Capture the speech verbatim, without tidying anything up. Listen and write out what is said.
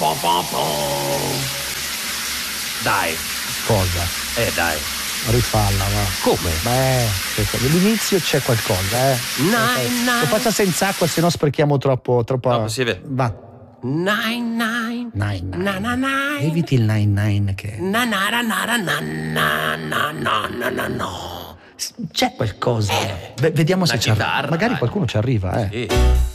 Po, po, po. Dai. Cosa? Eh dai. Rifalla, va. Come? Beh, all'inizio c'è qualcosa, eh. Nine, nine. Lo faccia senza acqua, se no sprechiamo troppo, troppo. No, si vede. Va. Nine, nine. Nine, nine. Na, na, nine. Eviti il nine nine che. Na, na, na, na, na, na, na, na, na, na, no. C'è qualcosa. Eh, Beh, vediamo se una ci arriva. chitarra, Magari dai. qualcuno ci arriva, eh. Sì.